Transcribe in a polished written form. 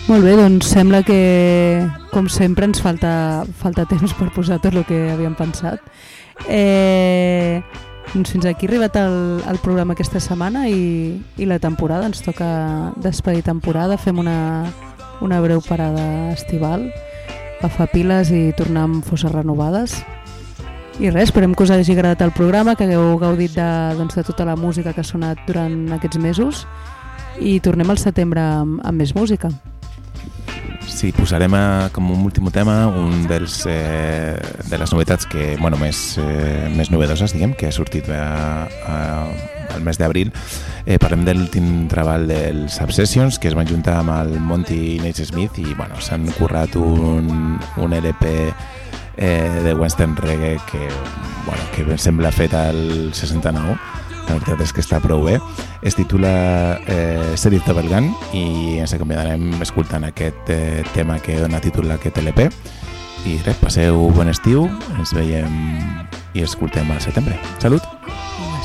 Molt bé, doncs sembla que, com sempre, ens falta temps per posar tot el que havíem pensat. Doncs fins aquí ha arribat el programa aquesta setmana i la temporada. Ens toca despedir temporada, fem una breu parada estival, agafar piles i tornar amb fosses renovades. I res, esperem que us hagi agradat el programa, que hagueu gaudit de tota la música que ha sonat durant aquests mesos i tornem al setembre amb més música. Sí, posarem com un últim tema un de les novetats que, bueno, més novedoses, diguem, que ha sortit al mes d'abril. Parlem de l'últim treball dels Obsessions, que es van juntar amb el Monty i Nate Smith i, bueno, s'han currat un LP de western reggae que em sembla fet al 69. La veritat és que està prou bé. Es titula Sheriff Double Gun i ens acomiadarem escoltant aquest tema que dona títol a aquest LP. I res, passeu bon estiu, ens veiem i escoltem al setembre. Salut!